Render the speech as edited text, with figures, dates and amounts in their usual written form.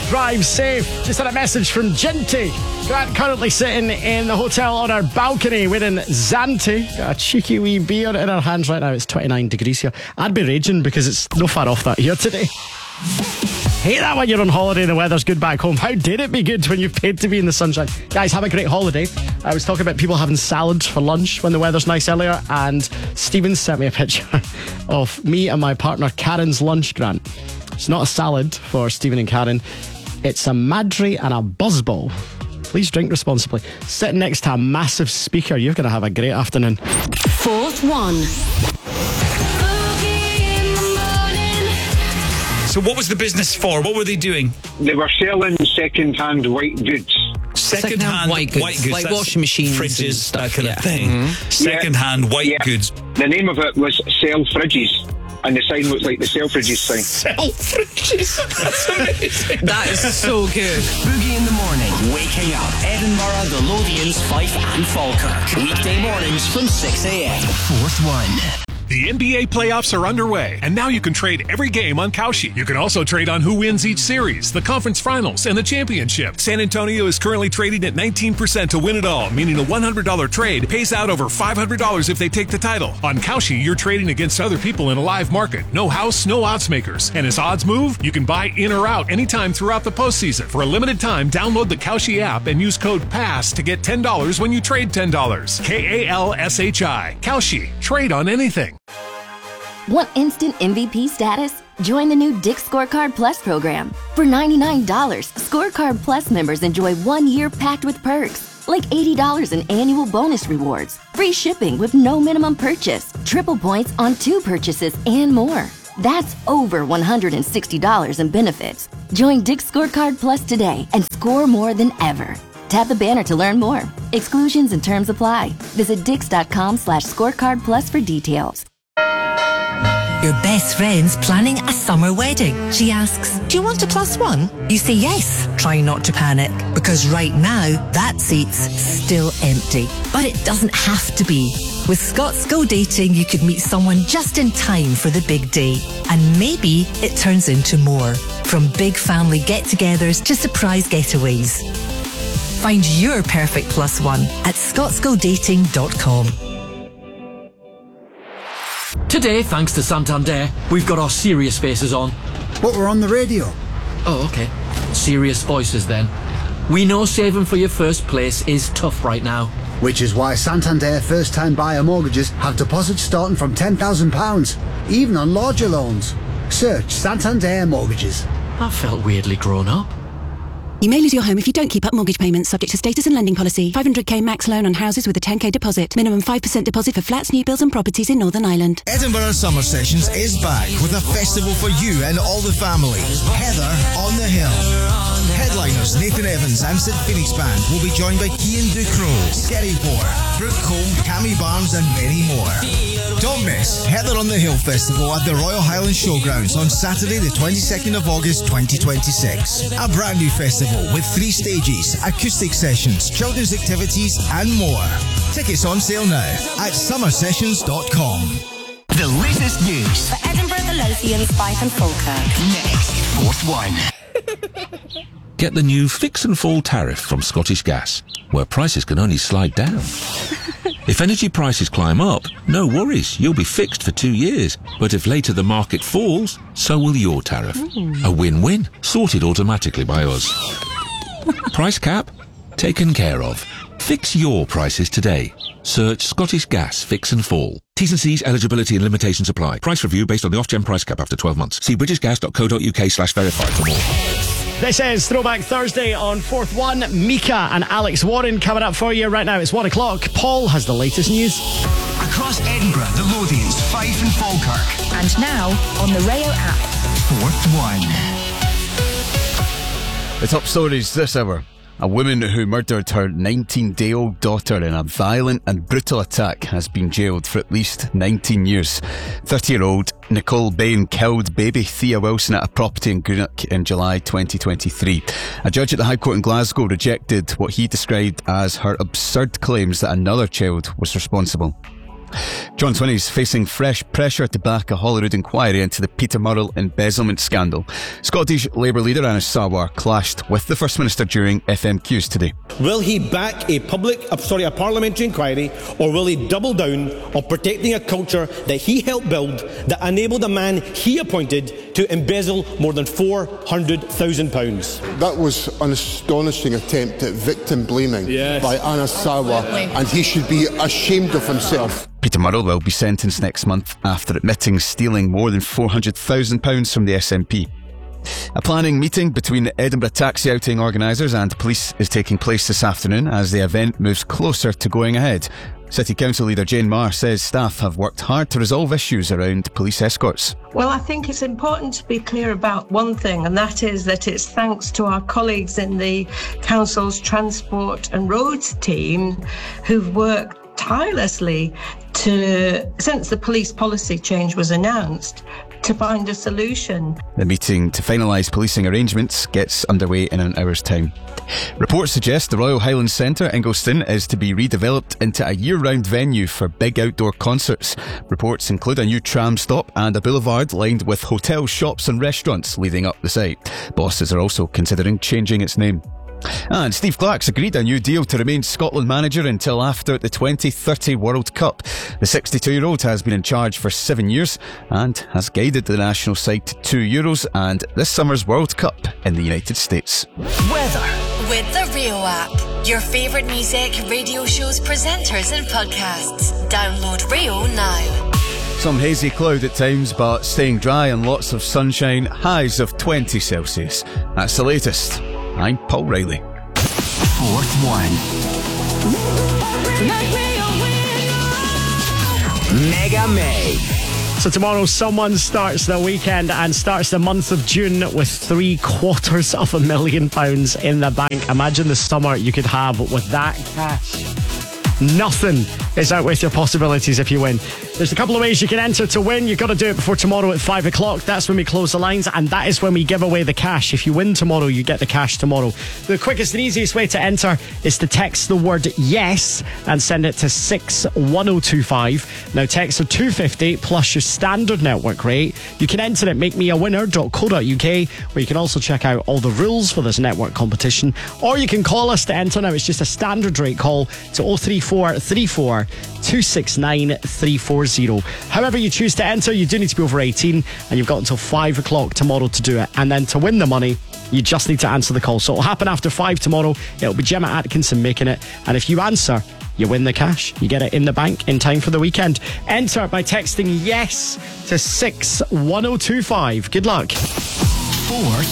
Drive safe. Just had a message from Ginty. Grant currently sitting in the hotel on our balcony wearing Zante. Got a cheeky wee beer in our hands right now. It's 29 degrees here. I'd be raging because it's no far off that here today. Hate that when you're on holiday and the weather's good back home. How did it be good when you've paid to be in the sunshine? Guys, have a great holiday. I was talking about people having salad for lunch when the weather's nice earlier, and Stephen sent me a picture of me and my partner Karen's lunch, Grant. It's not a salad for Stephen and Karen. It's a Madri and a buzzball. Please drink responsibly. Sitting next to a massive speaker. You're going to have a great afternoon. Fourth one. So what was the business for? What were they doing? They were selling second-hand white goods. Second-hand white goods. Like washing machines, fridges, and that stuff, kind of thing. Mm-hmm. Second-hand white goods. The name of it was Sell Fridges. And the sign looks like the Selfridges sign. Selfridges? That's amazing. That is so good. Boogie in the morning. Waking up. Edinburgh, the Lothians, Fife and Falkirk. Weekday mornings from 6 a.m. Fourth one. The NBA playoffs are underway, and now you can trade every game on Kalshi. You can also trade on who wins each series, the conference finals, and the championship. San Antonio is currently trading at 19% to win it all, meaning a $100 trade pays out over $500 if they take the title. On Kalshi, you're trading against other people in a live market. No house, no odds makers. And as odds move, you can buy in or out anytime throughout the postseason. For a limited time, download the Kalshi app and use code PASS to get $10 when you trade $10. KALSHI. Kalshi. Trade on anything. Want instant MVP status? Join the new Dick's Scorecard Plus program. For $99, Scorecard Plus members enjoy 1 year packed with perks, like $80 in annual bonus rewards, free shipping with no minimum purchase, triple points on 2 purchases, and more. That's over $160 in benefits. Join Dick's Scorecard Plus today and score more than ever. Tap the banner to learn more. Exclusions and terms apply. Visit dix.com/scorecard plus for details. Your best friend's planning a summer wedding. She asks, do you want a +1? You say yes. Try not to panic, because right now, that seat's still empty. But it doesn't have to be. With Scots Go Dating, you could meet someone just in time for the big day. And maybe it turns into more. From big family get-togethers to surprise getaways. Find your perfect +1 at scotsgodating.com. Today, thanks to Santander, we've got our serious faces on. But we're on the radio. Oh, okay. Serious voices then. We know saving for your first place is tough right now. Which is why Santander first-time buyer mortgages have deposits starting from £10,000, even on larger loans. Search Santander Mortgages. I felt weirdly grown up. You may lose your home if you don't keep up mortgage payments, subject to status and lending policy. 500k max loan on houses with a 10k deposit. Minimum 5% deposit for flats, new builds and properties in Northern Ireland. Edinburgh Summer Sessions is back with a festival for you and all the family. Heather on the Hill. Headliners Nathan Evans and Sid Phoenix Band will be joined by Cian Ducrot, Skerry Moore, Brooke Combe, Cammy Barnes and many more. Don't miss Heather on the Hill Festival at the Royal Highland Showgrounds on Saturday the 22nd of August 2026. A brand new festival with 3 stages, acoustic sessions, children's activities and more. Tickets on sale now at summersessions.com. The latest news For Edinburgh, the Lothians, Fife and Falkirk. next. Fourth one. Get the new Fix and Fall tariff from Scottish Gas, where prices can only slide down. If energy prices climb up, no worries, you'll be fixed for 2 years. But if later the market falls, so will your tariff. A win-win, sorted automatically by us. Price cap? Taken care of. Fix your prices today. Search Scottish Gas Fix and Fall. T's and C's, eligibility and limitations apply. Price review based on the Ofgem price cap after 12 months. See britishgas.co.uk/verify for more. This is Throwback Thursday on Fourth One. Mika and Alex Warren coming up for you right now. It's 1 o'clock. Paul has the latest news. Across Edinburgh, the Lothians, Fife and Falkirk. And now on the Rayo app. Fourth one. The top stories this hour. A woman who murdered her 19-day-old daughter in a violent and brutal attack has been jailed for at least 19 years. 30-year-old Nicole Bain killed baby Thea Wilson at a property in Greenock in July 2023. A judge at the High Court in Glasgow rejected what he described as her absurd claims that another child was responsible. John Twinney's facing fresh pressure to back a Holyrood inquiry into the Peter Murrell embezzlement scandal. Scottish Labour leader Anas Sarwar clashed with the First Minister during FMQs today. Will he back a parliamentary inquiry, or will he double down on protecting a culture that he helped build that enabled a man he appointed to embezzle more than £400,000? That was an astonishing attempt at victim blaming by Anas Sarwar, and he should be ashamed of himself. Peter Murrell will be sentenced next month after admitting stealing more than £400,000 from the SNP. A planning meeting between the Edinburgh taxi outing organisers and police is taking place this afternoon as the event moves closer to going ahead. City Council leader Jane Marr says staff have worked hard to resolve issues around police escorts. Well, I think it's important to be clear about one thing, and that is that it's thanks to our colleagues in the Council's Transport and Roads team who've worked tirelessly since the police policy change was announced, to find a solution. The meeting to finalise policing arrangements gets underway in an hour's time. Reports suggest the Royal Highlands Centre, Ingliston, is to be redeveloped into a year-round venue for big outdoor concerts. Reports include a new tram stop and a boulevard lined with hotels, shops and restaurants leading up the site. Bosses are also considering changing its name. And Steve Clarke's agreed a new deal to remain Scotland manager until after the 2030 World Cup. The 62-year-old has been in charge for 7 years and has guided the national side to 2 Euros and this summer's World Cup in the United States. Weather. With the Rio app. Your favourite music, radio shows, presenters and podcasts. Download Rio now. Some hazy cloud at times, but staying dry and lots of sunshine. Highs of 20 Celsius. That's the latest. I'm Paul Riley. Fourth one. Mega May. So tomorrow someone starts the weekend and starts the month of June with £750,000 in the bank. Imagine the summer you could have with that cash. Nothing is out with your possibilities if you win. There's a couple of ways you can enter to win. You've got to do it before tomorrow at 5 o'clock. That's when we close the lines, and that is when we give away the cash. If you win tomorrow, you get the cash tomorrow. The quickest and easiest way to enter is to text the word YES and send it to 61025. Now, texts are £2.50 plus your standard network rate. You can enter at makemeawinner.co.uk, where you can also check out all the rules for this network competition. Or you can call us to enter. Now, it's just a standard rate call to 03434 269 340. However you choose to enter, you do need to be over 18, and you've got until 5 o'clock tomorrow to do it. And then to win the money, you just need to answer the call. So it'll happen after 5 tomorrow. It'll be Gemma Atkinson making it. And if you answer, you win the cash. You get it in the bank in time for the weekend. Enter by texting YES to 61025. Good luck. 4